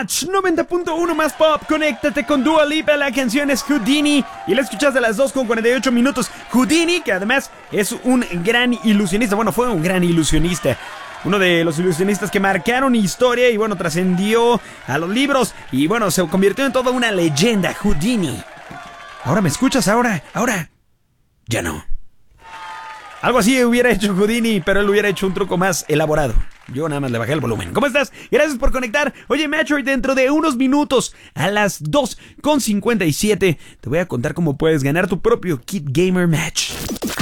Match 90.1 más pop. Conéctate con Dua Lipa. La canción es Houdini y la escuchas a las 2:48 minutos. Houdini, que además es un gran ilusionista. Bueno, fue un gran ilusionista. Uno de los ilusionistas que marcaron historia y bueno, trascendió a los libros y bueno, se convirtió en toda una leyenda. Houdini. ¿Ahora me escuchas? Ahora ya no. Algo así hubiera hecho Houdini, pero él hubiera hecho un truco más elaborado. Yo nada más le bajé el volumen. ¿Cómo estás? Gracias por conectar. Oye, Metroid, dentro de unos minutos, a las 2:57, te voy a contar cómo puedes ganar tu propio Kit Gamer Match.